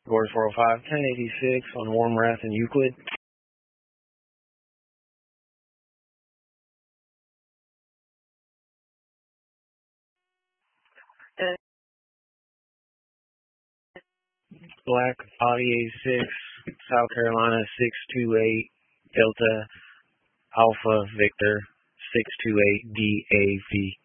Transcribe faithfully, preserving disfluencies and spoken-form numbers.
Gorge four oh five, ten eighty-six on Warm Wrath and Euclid. Black, Audi A six, South Carolina six two eight, Delta Alpha Victor six two eight D A V.